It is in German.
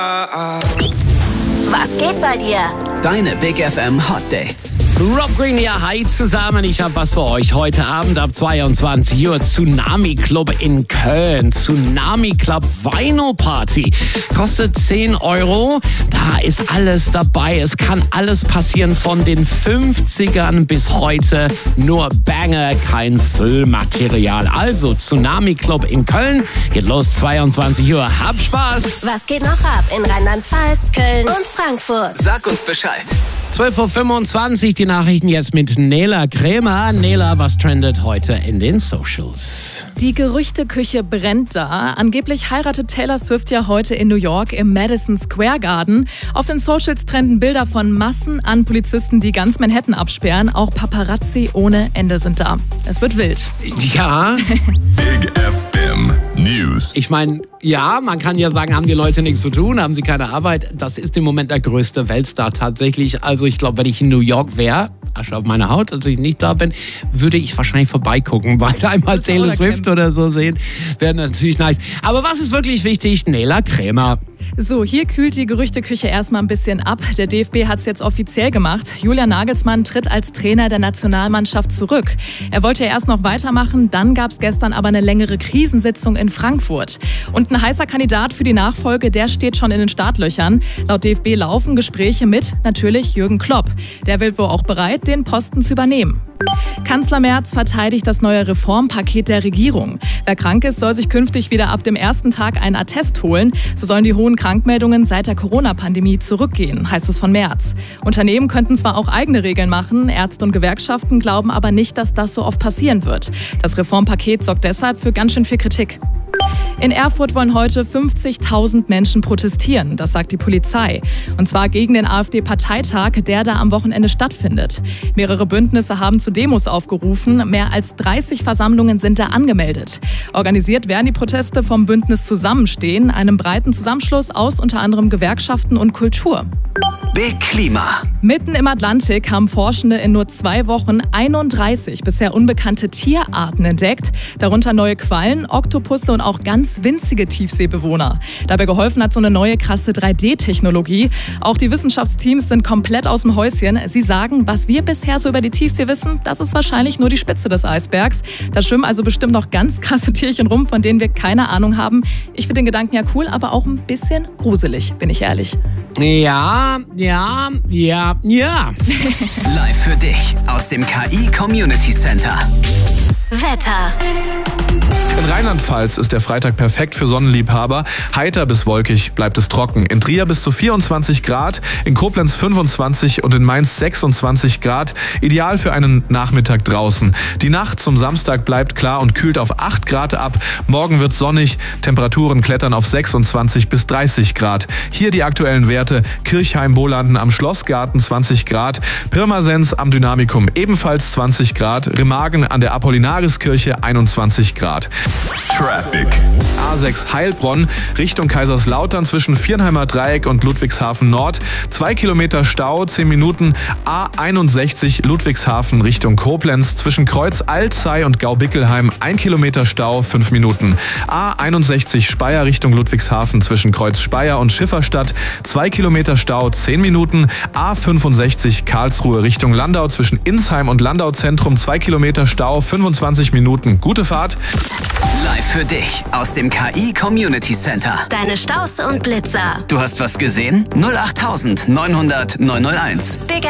Was geht bei dir? Deine Big FM Hot Dates. Rob Green, ja, hi zusammen. Ich habe was für euch. Heute Abend ab 22 Uhr Tsunami Club in Köln. Tsunami Club Vinyl Party. Kostet 10 €. Da ist alles dabei. Es kann alles passieren von den 50ern bis heute. Nur Banger, kein Füllmaterial. Also Tsunami Club in Köln. Geht los 22 Uhr. Hab Spaß. Was geht noch ab in Rheinland-Pfalz, Köln und Frankfurt? Sag uns Bescheid. 12.25 Uhr, die Nachrichten jetzt mit Nela Krämer. Nela, was trendet heute in den Socials? Die Gerüchteküche brennt da. Angeblich heiratet Taylor Swift ja heute in New York im Madison Square Garden. Auf den Socials trenden Bilder von Massen an Polizisten, die ganz Manhattan absperren. Auch Paparazzi ohne Ende sind da. Es wird wild. Ja. Big FM News. Ich meine, ja, man kann ja sagen, haben die Leute nichts zu tun, haben sie keine Arbeit. Das ist im Moment der größte Weltstar tatsächlich. Also ich glaube, wenn ich in New York wäre, Asche auf meine Haut, als ich nicht da bin, würde ich wahrscheinlich vorbeigucken, weil einmal Taylor Swift oder so sehen, wäre natürlich nice. Aber was ist wirklich wichtig? Nela Krämer. So, hier kühlt die Gerüchteküche erstmal ein bisschen ab. Der DFB hat es jetzt offiziell gemacht. Julian Nagelsmann tritt als Trainer der Nationalmannschaft zurück. Er wollte ja erst noch weitermachen, dann gab es gestern aber eine längere Krisensitzung in Frankfurt. Und ein heißer Kandidat für die Nachfolge, der steht schon in den Startlöchern. Laut DFB laufen Gespräche mit natürlich Jürgen Klopp. Der will wohl auch bereit, den Posten zu übernehmen. Kanzler Merz verteidigt das neue Reformpaket der Regierung. Wer krank ist, soll sich künftig wieder ab dem ersten Tag einen Attest holen. So sollen die hohen Krankmeldungen seit der Corona-Pandemie zurückgehen, heißt es von Merz. Unternehmen könnten zwar auch eigene Regeln machen, Ärzte und Gewerkschaften glauben aber nicht, dass das so oft passieren wird. Das Reformpaket sorgt deshalb für ganz schön viel Kritik. In Erfurt wollen heute 50.000 Menschen protestieren, das sagt die Polizei. Und zwar gegen den AfD-Parteitag, der da am Wochenende stattfindet. Mehrere Bündnisse haben zu Demos aufgerufen. Mehr als 30 Versammlungen sind da angemeldet. Organisiert werden die Proteste vom Bündnis Zusammenstehen, einem breiten Zusammenschluss aus unter anderem Gewerkschaften und Kultur. Big Klima. Mitten im Atlantik haben Forschende in nur 2 Wochen 31 bisher unbekannte Tierarten entdeckt, darunter neue Quallen, Oktopusse und auch ganz winzige Tiefseebewohner. Dabei geholfen hat so eine neue krasse 3D-Technologie. Auch die Wissenschaftsteams sind komplett aus dem Häuschen. Sie sagen, was wir bisher so über die Tiefsee wissen, das ist wahrscheinlich nur die Spitze des Eisbergs. Da schwimmen also bestimmt noch ganz krasse Tierchen rum, von denen wir keine Ahnung haben. Ich finde den Gedanken ja cool, aber auch ein bisschen gruselig, bin ich ehrlich. Ja. Live für dich aus dem KI Community Center. Wetter. In Rheinland-Pfalz ist der Freitag perfekt für Sonnenliebhaber. Heiter bis wolkig bleibt es trocken. In Trier bis zu 24 Grad, in Koblenz 25 und in Mainz 26 Grad. Ideal für einen Nachmittag draußen. Die Nacht zum Samstag bleibt klar und kühlt auf 8 Grad ab. Morgen wird sonnig. Temperaturen klettern auf 26 bis 30 Grad. Hier die aktuellen Werte. Kirchheim-Bolanden am Schlossgarten 20 Grad. Pirmasens am Dynamikum ebenfalls 20 Grad. Remagen an der Apollinariskirche 21 Grad. Traffic. A6 Heilbronn Richtung Kaiserslautern zwischen Viernheimer Dreieck und Ludwigshafen Nord. 2 Kilometer Stau, 10 Minuten. A61 Ludwigshafen Richtung Koblenz zwischen Kreuz Alzey und Gaubickelheim. 1 Kilometer Stau, 5 Minuten. A61 Speyer Richtung Ludwigshafen zwischen Kreuz Speyer und Schifferstadt. 2 Kilometer Stau, 10 Minuten. A65 Karlsruhe Richtung Landau zwischen Insheim und Landau Zentrum. 2 Kilometer Stau, 25 Minuten. Gute Fahrt. Live für dich aus dem KI Community Center. Deine Staus und Blitzer. Du hast was gesehen? 08900 901. Big